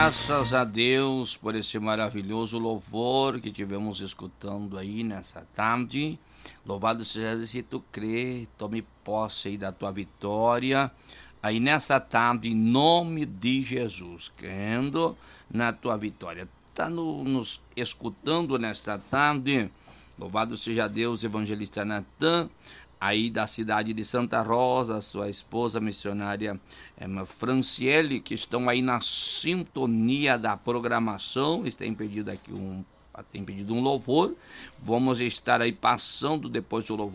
Graças a Deus por esse maravilhoso louvor que tivemos escutando aí nessa tarde. Louvado seja Deus. Se tu crê, tome posse aí da tua vitória aí nessa tarde, em nome de Jesus, crendo na tua vitória. Está nos escutando nesta tarde. Louvado seja Deus, evangelista Natan, aí da cidade de Santa Rosa, sua esposa missionária Franciele, que estão aí na sintonia da programação. Eles têm pedido aqui um louvor. Vamos estar aí passando depois do louvor